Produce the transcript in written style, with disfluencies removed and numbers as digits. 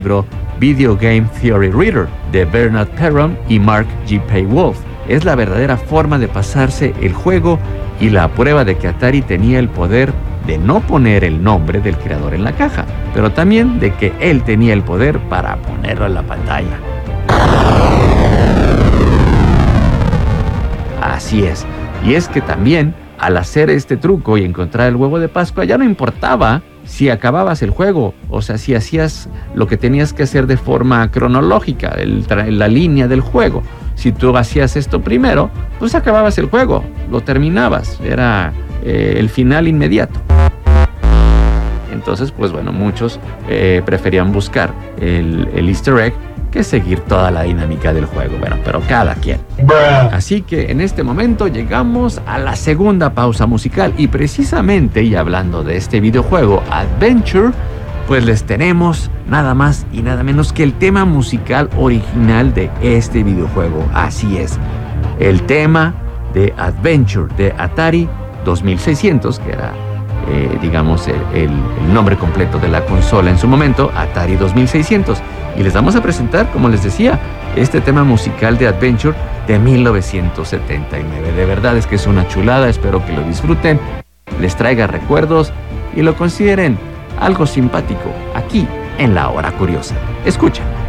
libro Video Game Theory Reader de Bernard Perron y Mark G. P. Wolf. Es la verdadera forma de pasarse el juego y la prueba de que Atari tenía el poder de no poner el nombre del creador en la caja, pero también de que él tenía el poder para ponerlo en la pantalla. Así es, y es que también al hacer este truco y encontrar el huevo de Pascua ya no importaba si acababas el juego, o sea, si hacías lo que tenías que hacer de forma cronológica, la línea del juego. Si tú hacías esto primero, pues acababas el juego, lo terminabas, era el final inmediato. Entonces, pues bueno, muchos preferían buscar el easter egg que seguir toda la dinámica del juego. Bueno, pero cada quien. Así que en este momento llegamos a la segunda pausa musical y precisamente, y hablando de este videojuego Adventure, pues les tenemos nada más y nada menos que el tema musical original de este videojuego. Así es, el tema de Adventure de Atari 2600, que era digamos el nombre completo de la consola en su momento, Atari 2600. Y les vamos a presentar, como les decía, este tema musical de Adventure de 1979. De verdad es que es una chulada, espero que lo disfruten, les traiga recuerdos y lo consideren algo simpático aquí en La Hora Curiosa. Escucha.